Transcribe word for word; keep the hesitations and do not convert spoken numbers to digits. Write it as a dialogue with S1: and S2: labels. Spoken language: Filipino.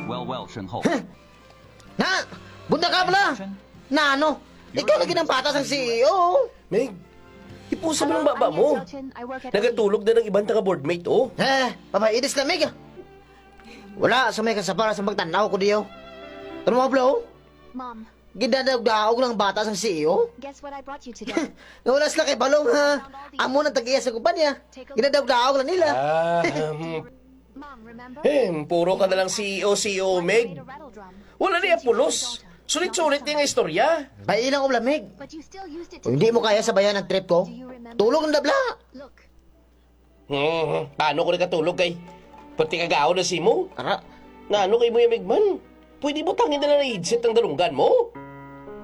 S1: Well, well, Shenho.
S2: Na! Bunda ka pala! Na ano? Ikaw lagi ng patas ang C E O!
S3: Meg, ipusa mo ng baba mo. Nagatulog na ng ibang taga-boardmate, oh.
S2: Eh, papaitis na, Meg. Wala, sumay ka sa para sa magtanaw ko diyo. Ano mo, Blo?
S4: Mom,
S2: Gidadaog-daog ng bata ang C E O?
S4: guess what I brought you today?
S2: Nawala sila kay Balong, ha? Amo ng tag-iya sa kumpanya. Gidadaog-daog lang nila.
S3: Ah, um,
S4: Mom, remember?
S3: eh, puro ka na lang C E O, C E O, Meg.
S4: Made a rattle drum.
S3: Wala niya pulos. Sulit-sulit niya nga istorya.
S2: Bailang ko lamig.
S4: But you still used it to
S2: Kung hindi mo kaya sabayan ang trip ko, tulog ng dabla.
S4: Look,
S3: Hmm, paano ko nakatulog kay? Pati kagao na si mo.
S2: Ara,
S3: Na ano kay mo yung Megman? Pwede mo tangin na lang na headset ng dalunggan mo?